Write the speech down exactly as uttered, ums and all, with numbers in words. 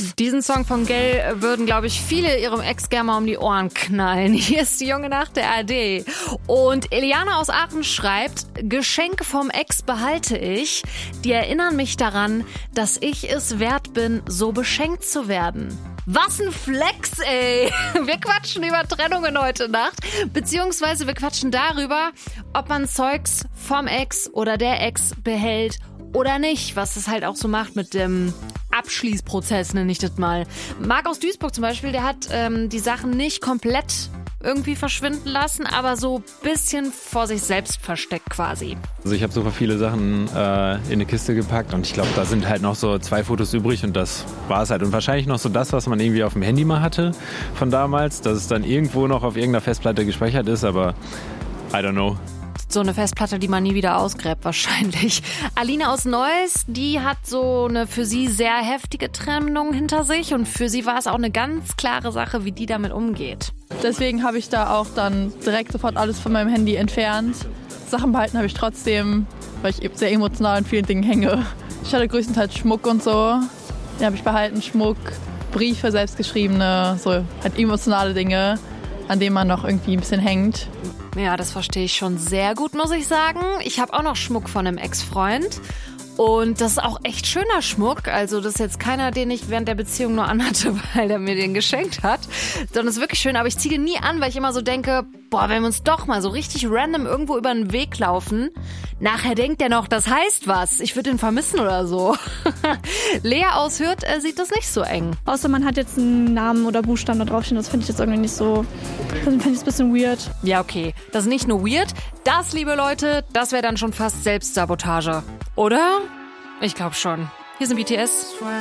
Diesen Song von Gell würden, glaube ich, viele ihrem Ex gerne mal um die Ohren knallen. Hier ist die Junge Nacht der A R D. Und Eliana aus Aachen schreibt, Geschenke vom Ex behalte ich. Die erinnern mich daran, dass ich es wert bin, so beschenkt zu werden. Was ein Flex, ey. Wir quatschen über Trennungen heute Nacht, beziehungsweise wir quatschen darüber, ob man Zeugs vom Ex oder der Ex behält oder nicht, was es halt auch so macht mit dem Abschließprozess, nenne ich das mal. Marc aus Duisburg zum Beispiel, der hat ähm, die Sachen nicht komplett irgendwie verschwinden lassen, aber so ein bisschen vor sich selbst versteckt quasi. Also ich habe super viele Sachen äh, in eine Kiste gepackt und ich glaube, da sind halt noch so zwei Fotos übrig und das war es halt. Und wahrscheinlich noch so das, was man irgendwie auf dem Handy mal hatte von damals, dass es dann irgendwo noch auf irgendeiner Festplatte gespeichert ist, aber I don't know. So eine Festplatte, die man nie wieder ausgräbt wahrscheinlich. Alina aus Neuss, die hat so eine für sie sehr heftige Trennung hinter sich und für sie war es auch eine ganz klare Sache, wie die damit umgeht. Deswegen habe ich da auch dann direkt sofort alles von meinem Handy entfernt. Sachen behalten habe ich trotzdem, weil ich eben sehr emotional an vielen Dingen hänge. Ich hatte größtenteils Schmuck und so. Den habe ich behalten, Schmuck, Briefe, selbstgeschriebene, so halt emotionale Dinge, an denen man noch irgendwie ein bisschen hängt. Ja, das verstehe ich schon sehr gut, muss ich sagen. Ich habe auch noch Schmuck von einem Ex-Freund. Und das ist auch echt schöner Schmuck. Also das ist jetzt keiner, den ich während der Beziehung nur anhatte, weil er mir den geschenkt hat. Sondern es ist wirklich schön. Aber ich ziehe den nie an, weil ich immer so denke, boah, wenn wir uns doch mal so richtig random irgendwo über den Weg laufen, nachher denkt der noch, das heißt was. Ich würde ihn vermissen oder so. Lea aus Hürth äh, sieht das nicht so eng. Außer man hat jetzt einen Namen oder Buchstaben da draufstehen. Das finde ich jetzt irgendwie nicht so, das finde ich ein bisschen weird. Ja, okay. Das ist nicht nur weird. Das, liebe Leute, das wäre dann schon fast Selbstsabotage. Oder? Ich glaube schon. Hier sind B T S.